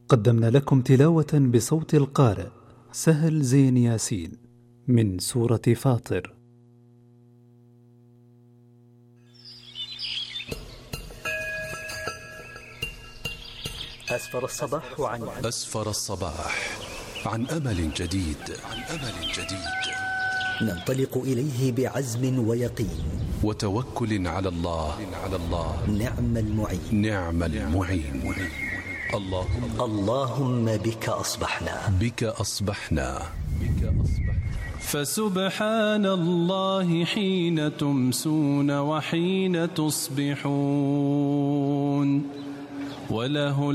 قدمنا لكم تلاوة بصوت القارئ سهل زين ياسين من سورة فاطر. أسفر الصباح عن أمل جديد. ننطلق إليه بعزم ويقين وتوكل على الله. نعم المعين. اللهم بك أصبحنا. فسبحان الله حين تمسون وحين تصبحون، وله